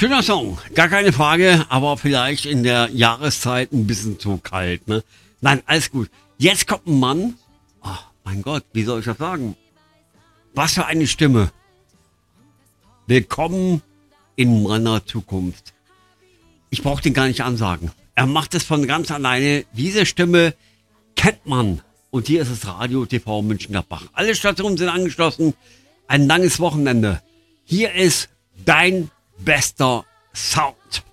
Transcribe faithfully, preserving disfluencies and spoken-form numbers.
Schöner Song, gar keine Frage, aber vielleicht in der Jahreszeit ein bisschen zu kalt, ne? Nein, alles gut. Jetzt kommt ein Mann, oh mein Gott, wie soll ich das sagen? Was für eine Stimme. Willkommen in meiner Zukunft. Ich brauche den gar nicht ansagen. Er macht es von ganz alleine. Diese Stimme kennt man. Und hier ist es Radio T V Mönchengladbach. Alle Stationen sind angeschlossen. Ein langes Wochenende. Hier ist dein bester Sound.